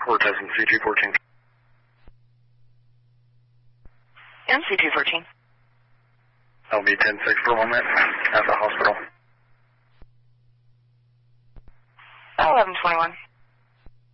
We're testing C214. MC214. I'll be 10-6 for 1 minute at the hospital. 1121.